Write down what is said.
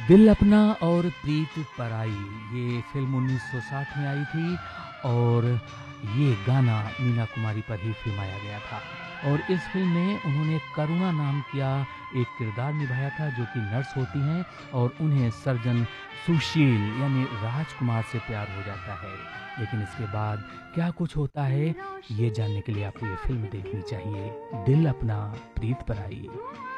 दिल अपना और प्रीत पराई, ये फ़िल्म 1960 में आई थी और ये गाना मीना कुमारी पर ही फ़िल्माया गया था। और इस फ़िल्म में उन्होंने करुणा नाम का एक किरदार निभाया था जो कि नर्स होती हैं और उन्हें सर्जन सुशील यानी राजकुमार से प्यार हो जाता है। लेकिन इसके बाद क्या कुछ होता है, ये जानने के लिए आपको ये फ़िल्म देखनी चाहिए, दिल अपना प्रीत पराई।